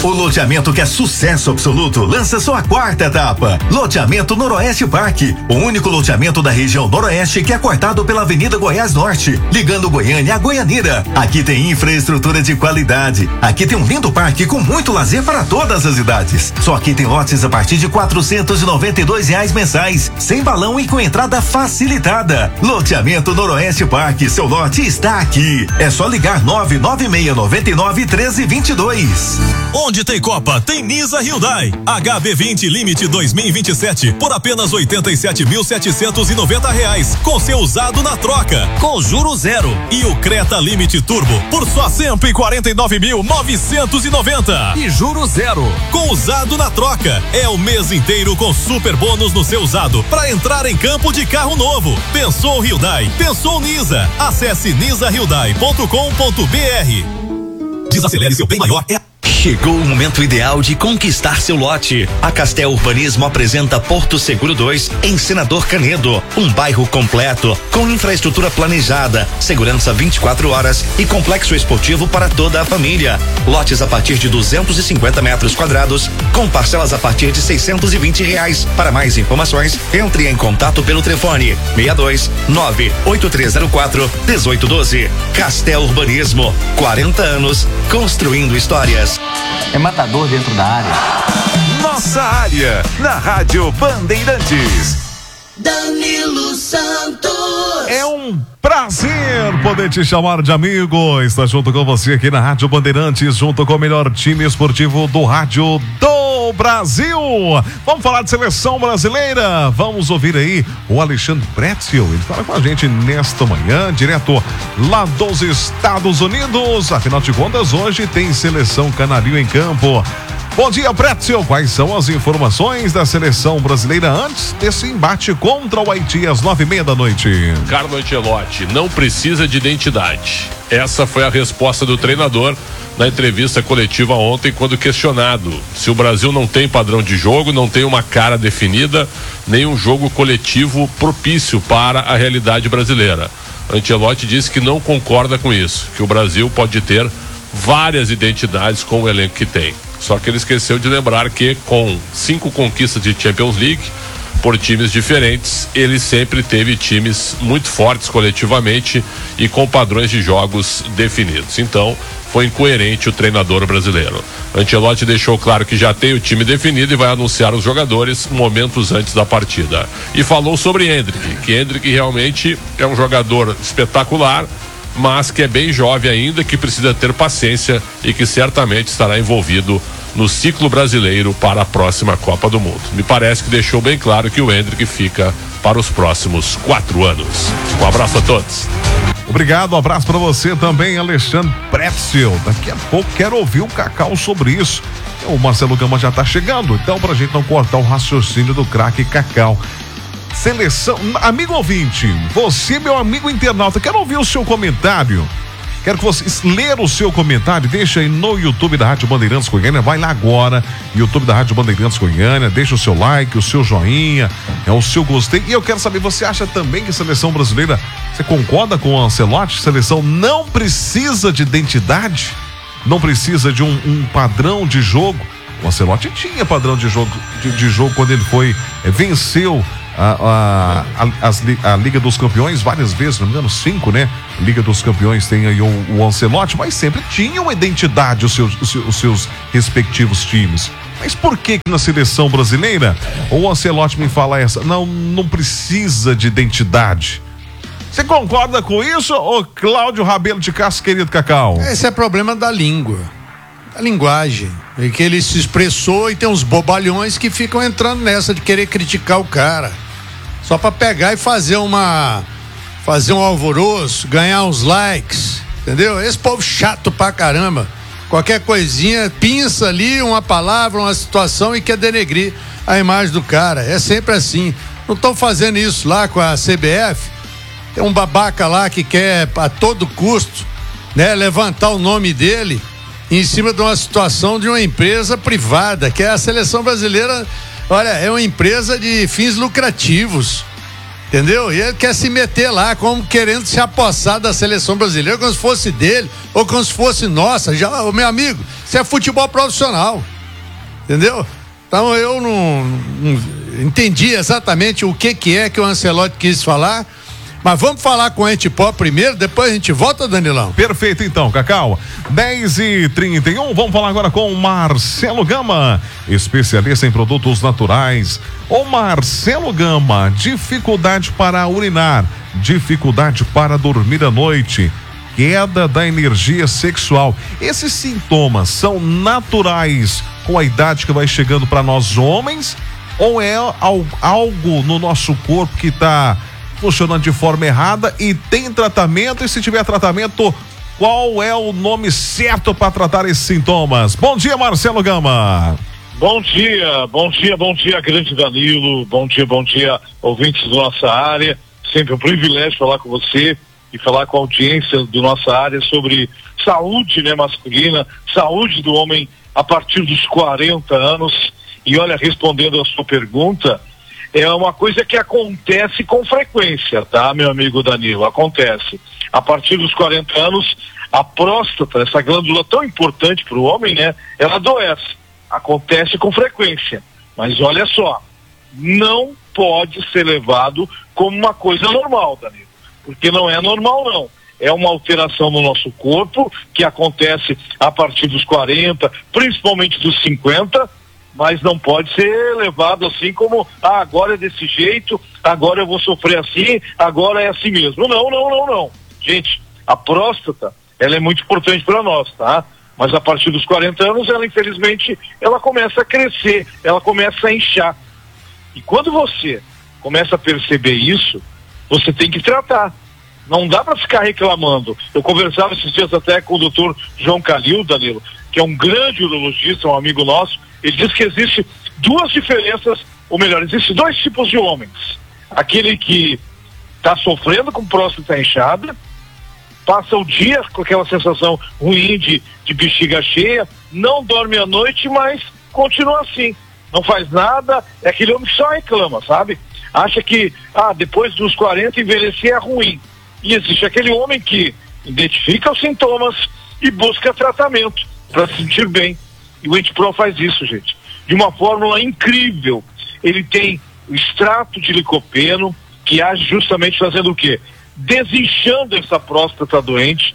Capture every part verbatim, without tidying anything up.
O loteamento que é sucesso absoluto lança sua quarta etapa. Loteamento Noroeste Parque, o único loteamento da região Noroeste que é cortado pela Avenida Goiás Norte, ligando Goiânia a Goianira. Aqui tem infraestrutura de qualidade. Aqui tem um lindo parque com muito lazer para todas as idades. Só aqui tem lotes a partir de quatrocentos e noventa e dois reais mensais, sem balão e com entrada facilitada. Loteamento Noroeste Parque, seu lote está aqui. É só ligar nove nove seis nove nove um três dois dois. Onde tem Copa, tem Nisa Hyundai. H B vinte Limite dois mil e vinte e sete por apenas oitenta e sete mil setecentos e noventa reais, com seu usado na troca, com juro zero. E o Creta Limite Turbo por só cento e quarenta e nove mil novecentos e noventa e juro zero, com usado na troca. É o mês inteiro com super bônus no seu usado para entrar em campo de carro novo. Pensou Hyundai? Pensou Nisa? Acesse nisa hyundai ponto com ponto br. Desacelere seu bem maior. É Chegou o momento ideal de conquistar seu lote. A Castel Urbanismo apresenta Porto Seguro dois em Senador Canedo, um bairro completo, com infraestrutura planejada, segurança vinte e quatro horas e complexo esportivo para toda a família. Lotes a partir de duzentos e cinquenta metros quadrados, com parcelas a partir de seiscentos e vinte reais. Para mais informações, entre em contato pelo telefone seis dois nove oito três zero quatro um oito um dois. Castel Urbanismo, quarenta anos construindo histórias. É matador dentro da área. Nossa área, na Rádio Bandeirantes. Danilo Santos. É um prazer poder te chamar de amigo. Está junto com você aqui na Rádio Bandeirantes, junto com o melhor time esportivo do rádio do Brasil. Vamos falar de seleção brasileira. Vamos ouvir aí o Alexandre Pretzel. Ele fala com a gente nesta manhã, direto lá dos Estados Unidos. Afinal de contas, hoje tem seleção canarinho em campo. Bom dia, Pretzel. Quais são as informações da seleção brasileira antes desse embate contra o Haiti às nove e meia da noite? Carlo Ancelotti não precisa de identidade. Essa foi a resposta do treinador na entrevista coletiva ontem, quando questionado se o Brasil não tem padrão de jogo, não tem uma cara definida, nem um jogo coletivo propício para a realidade brasileira. Ancelotti disse que não concorda com isso, que o Brasil pode ter várias identidades com o elenco que tem. Só que ele esqueceu de lembrar que com cinco conquistas de Champions League por times diferentes, ele sempre teve times muito fortes coletivamente e com padrões de jogos definidos. Então, foi incoerente o treinador brasileiro. Ancelotti deixou claro que já tem o time definido e vai anunciar os jogadores momentos antes da partida. E falou sobre Endrick, que Endrick realmente é um jogador espetacular, mas que é bem jovem ainda, que precisa ter paciência e que certamente estará envolvido no ciclo brasileiro para a próxima Copa do Mundo. Me parece que deixou bem claro que o Endrick fica para os próximos quatro anos. Um abraço a todos. Obrigado, um abraço para você também, Alexandre Pretzel. Daqui a pouco quero ouvir o Cacau sobre isso. O Marcelo Gama já está chegando, então pra gente não cortar o raciocínio do craque Cacau. Seleção, amigo ouvinte, você, meu amigo internauta, quero ouvir o seu comentário. Quero que você ler o seu comentário, deixa aí no YouTube da Rádio Bandeirantes Goiânia, vai lá agora, YouTube da Rádio Bandeirantes Goiânia, deixa o seu like, o seu joinha, é o seu gostei. E eu quero saber, você acha também que a seleção brasileira, você concorda com o Ancelotti? A seleção não precisa de identidade, não precisa de um, um padrão de jogo. O Ancelotti tinha padrão de jogo, de, de jogo quando ele foi, é, venceu A, a, a, a Liga dos Campeões várias vezes, não me engano, cinco, né? Liga dos Campeões tem aí o, o Ancelotti, mas sempre tinha uma identidade os seus, os, seus, os seus respectivos times. Mas por que na seleção brasileira o Ancelotti me fala essa? Não, não precisa de identidade. Você concorda com isso, ô Cláudio Rabelo de Castro, querido Cacau? Esse é problema da língua, da linguagem. E que ele se expressou e tem uns bobalhões que ficam entrando nessa de querer criticar o cara. Só pra pegar e fazer uma fazer um alvoroço, ganhar uns likes, entendeu? Esse povo chato pra caramba. Qualquer coisinha, pinça ali uma palavra, uma situação e quer denegrir a imagem do cara. É sempre assim. Não estão fazendo isso lá com a C B F? Tem um babaca lá que quer a todo custo, né, levantar o nome dele em cima de uma situação de uma empresa privada, que é a seleção brasileira. Olha, é uma empresa de fins lucrativos. Entendeu? E ele quer se meter lá como querendo se apossar da seleção brasileira como se fosse dele ou como se fosse nossa. Já, meu amigo, isso é futebol profissional. Entendeu? Então eu não, não entendi exatamente o que que é que o Ancelotti quis falar. Mas vamos falar com a Antipó primeiro, depois a gente volta, Danilão. Perfeito, então, Cacau. dez e trinta e um, vamos falar agora com o Marcelo Gama, especialista em produtos naturais. Ô Marcelo Gama, dificuldade para urinar, dificuldade para dormir à noite, queda da energia sexual. Esses sintomas são naturais com a idade que vai chegando para nós homens, ou é algo no nosso corpo que está funcionando de forma errada e tem tratamento? E se tiver tratamento, qual é o nome certo para tratar esses sintomas? Bom dia, Marcelo Gama. Bom dia, bom dia, bom dia, grande Danilo. Bom dia, bom dia, ouvintes da nossa área. Sempre um privilégio falar com você e falar com a audiência da nossa área sobre saúde, né, masculina, saúde do homem a partir dos quarenta anos. E olha, respondendo a sua pergunta, é uma coisa que acontece com frequência, tá, meu amigo Danilo? Acontece. A partir dos quarenta anos, a próstata, essa glândula tão importante para o homem, né, ela adoece. Acontece com frequência. Mas olha só, não pode ser levado como uma coisa normal, Danilo. Porque não é normal, não. É uma alteração no nosso corpo que acontece a partir dos quarenta, principalmente dos cinquenta, mas não pode ser levado assim como, ah, agora é desse jeito, agora eu vou sofrer assim, agora é assim mesmo. Não, não, não, não. Gente, a próstata, ela é muito importante para nós, tá? Mas a partir dos quarenta anos, ela infelizmente, ela começa a crescer, ela começa a inchar. E quando você começa a perceber isso, você tem que tratar. Não dá para ficar reclamando. Eu conversava esses dias até com o doutor João Calil, Danilo, que é um grande urologista, um amigo nosso. Ele diz que existe duas diferenças, ou melhor, existem dois tipos de homens. Aquele que está sofrendo com próstata inchada, passa o dia com aquela sensação ruim de, de bexiga cheia, não dorme à noite, mas continua assim. Não faz nada, é aquele homem que só reclama, sabe? Acha que, ah, depois dos quarenta envelhecer é ruim. E existe aquele homem que identifica os sintomas e busca tratamento para se sentir bem. E o Antipro faz isso, gente, de uma fórmula incrível. Ele tem o extrato de licopeno, que age justamente fazendo o quê? Desinchando essa próstata doente.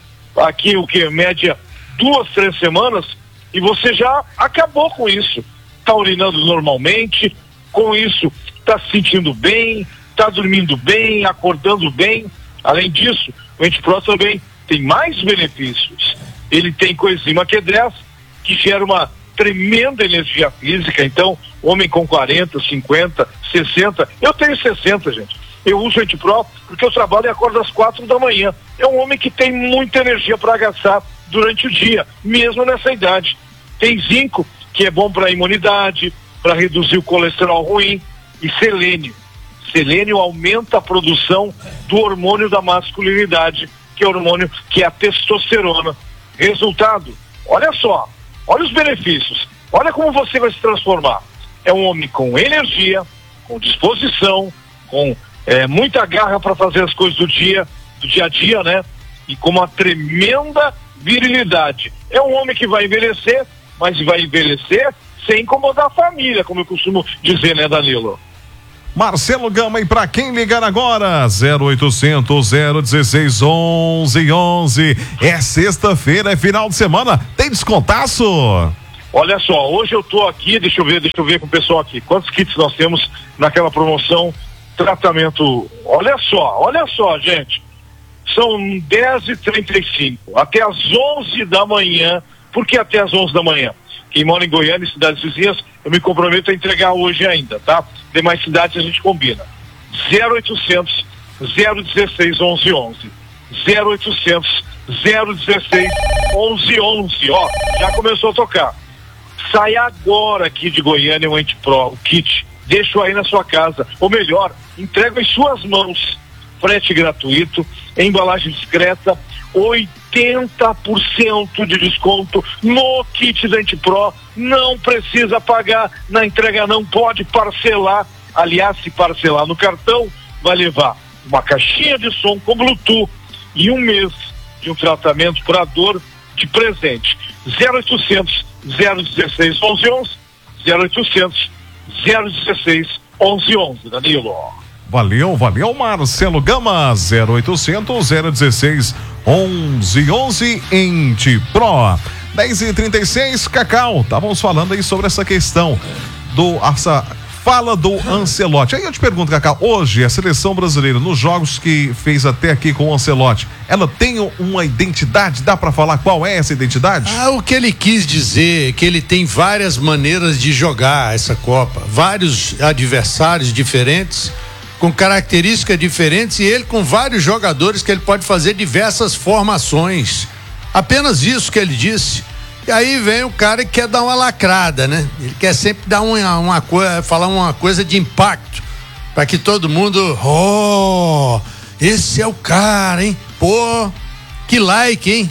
Aqui o que? Média duas, três semanas, e você já acabou com isso. Está urinando normalmente, com isso está se sentindo bem, está dormindo bem, acordando bem. Além disso, o Antipro também tem mais benefícios. Ele tem coenzima Q dez, que gera uma tremenda energia física. Então, homem com quarenta, cinquenta, sessenta, eu tenho sessenta, gente. Eu uso o Antipro porque eu trabalho e acordo às quatro da manhã. É um homem que tem muita energia para gastar durante o dia, mesmo nessa idade. Tem zinco, que é bom para a imunidade, para reduzir o colesterol ruim, e selênio. Selênio aumenta a produção do hormônio da masculinidade, que é o hormônio que é a testosterona. Resultado, olha só, olha os benefícios, olha como você vai se transformar. É um homem com energia, com disposição, com é, muita garra para fazer as coisas do dia, do dia a dia, né? E com uma tremenda virilidade. É um homem que vai envelhecer, mas vai envelhecer sem incomodar a família, como eu costumo dizer, né, Danilo? Marcelo Gama, e para quem ligar agora, zero oitocentos, zero dezesseis, onze onze. É sexta-feira, é final de semana, tem descontaço? Olha só, hoje eu tô aqui, deixa eu ver, deixa eu ver com o pessoal aqui, quantos kits nós temos naquela promoção, tratamento, olha só, olha só, gente, são dez e trinta e cinco, até as onze da manhã. Por que até as onze da manhã? Quem mora em Goiânia e cidades vizinhas, eu me comprometo a entregar hoje ainda, tá? Demais cidades a gente combina. zero oitocentos, zero dezesseis, onze onze. zero oitocentos, zero dezesseis, onze onze. Ó, já começou a tocar. Sai agora aqui de Goiânia o Antipro, o kit. Deixa aí na sua casa. Ou melhor, entrega em suas mãos. Frete gratuito, embalagem discreta, oitenta por cento de desconto no kit da Antipro. Não precisa pagar na entrega, não pode parcelar. Aliás, se parcelar no cartão, vai levar uma caixinha de som com Bluetooth e um mês de um tratamento para dor de presente. zero oitocentos, zero dezesseis, onze onze, zero oitocentos, zero dezesseis, onze onze, Danilo. Valeu, valeu, Marcelo Gama, zero oitocentos, zero dezesseis, onze onze em Tipro. dez e trinta e seis, Cacau, estávamos falando aí sobre essa questão do, essa fala do Ancelotti. Aí eu te pergunto, Cacau, hoje a seleção brasileira, nos jogos que fez até aqui com o Ancelotti, ela tem uma identidade? Dá pra falar qual é essa identidade? Ah, o que ele quis dizer é que ele tem várias maneiras de jogar essa Copa, vários adversários diferentes, com características diferentes, e ele com vários jogadores que ele pode fazer diversas formações. Apenas isso que ele disse. E aí vem o cara que quer dar uma lacrada, né? Ele quer sempre dar uma, uma coisa, falar uma coisa de impacto, para que todo mundo, oh, esse é o cara, hein? Pô, que like, hein?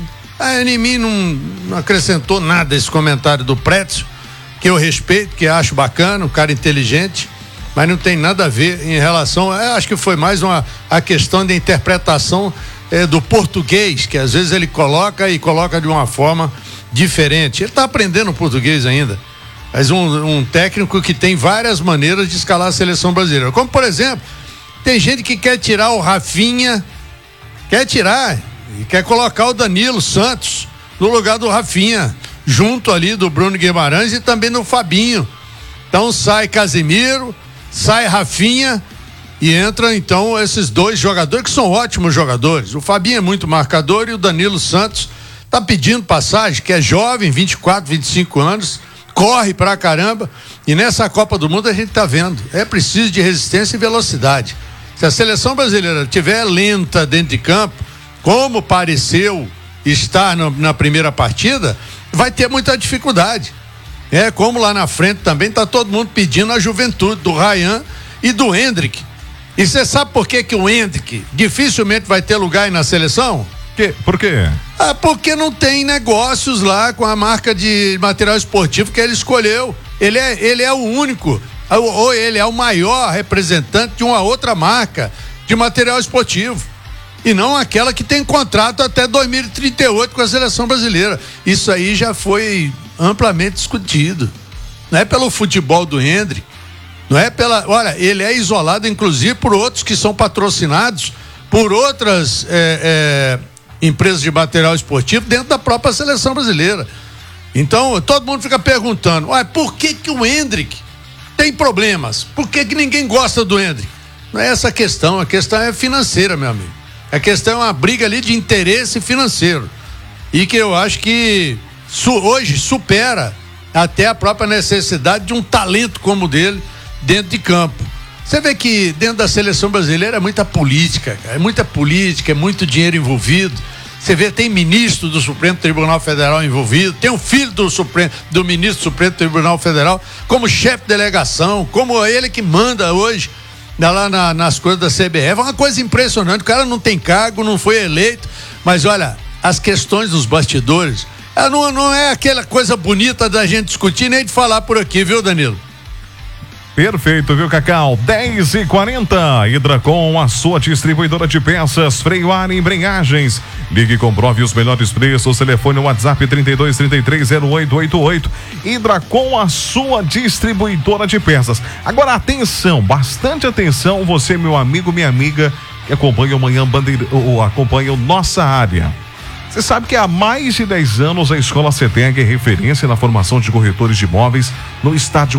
A em mim não, não acrescentou nada esse comentário do Prétio, que eu respeito, que acho bacana, um cara inteligente, mas não tem nada a ver em relação, eu acho que foi mais uma a questão de interpretação é, do português, que às vezes ele coloca e coloca de uma forma diferente. Ele está aprendendo português ainda, mas um, um técnico que tem várias maneiras de escalar a seleção brasileira, como por exemplo, tem gente que quer tirar o Rafinha, quer tirar e quer colocar o Danilo Santos no lugar do Rafinha, junto ali do Bruno Guimarães e também do Fabinho. Então sai Casemiro, sai Rafinha e entra então esses dois jogadores que são ótimos jogadores. O Fabinho é muito marcador e o Danilo Santos tá pedindo passagem, que é jovem, vinte e quatro, vinte e cinco anos, corre pra caramba, e nessa Copa do Mundo a gente tá vendo, é preciso de resistência e velocidade. Se a seleção brasileira tiver lenta dentro de campo, como pareceu estar no, na primeira partida, vai ter muita dificuldade. É como lá na frente também tá todo mundo pedindo a juventude do Ryan e do Hendrick. E você sabe por que que o Hendrick dificilmente vai ter lugar aí na seleção? Que, por quê? Ah, porque não tem negócios lá com a marca de material esportivo que ele escolheu. Ele é, ele é o único, ou ele é o maior representante de uma outra marca de material esportivo. E não aquela que tem contrato até dois mil e trinta e oito com a seleção brasileira. Isso aí já foi amplamente discutido. Não é pelo futebol do Hendrick, não é pela. Olha, ele é isolado, inclusive, por outros que são patrocinados por outras. É, é, empresas de material esportivo dentro da própria seleção brasileira. Então, todo mundo fica perguntando, ué, por que que o Hendrick tem problemas? Por que que ninguém gosta do Hendrick? Não é essa a questão, a questão é financeira, meu amigo. A questão é uma briga ali de interesse financeiro. E que eu acho que su, hoje supera até a própria necessidade de um talento como o dele dentro de campo. Você vê que dentro da seleção brasileira é muita política, cara, é muita política, é muito dinheiro envolvido. Você vê, tem ministro do Supremo Tribunal Federal envolvido, tem um filho do, Supremo, do ministro do Supremo Tribunal Federal como chefe de delegação, como ele que manda hoje lá na, nas coisas da C B F. É uma coisa impressionante, o cara não tem cargo, não foi eleito, mas olha, as questões dos bastidores, ela não, não é aquela coisa bonita da gente discutir nem de falar por aqui, viu, Danilo? Perfeito, viu, Cacau? dez e quarenta, Hidracom, a sua distribuidora de peças, freio ar e embreagens. Ligue e comprove os melhores preços. Telefone WhatsApp trinta e dois, trinta e três, zero oito oito oito. Hidracom, a sua distribuidora de peças. Agora, atenção, bastante atenção, você, meu amigo, minha amiga, que acompanha o Manhã Bandeira, ou acompanha o Nossa Área. Você sabe que há mais de dez anos a Escola CETEG é referência na formação de corretores de imóveis no estado de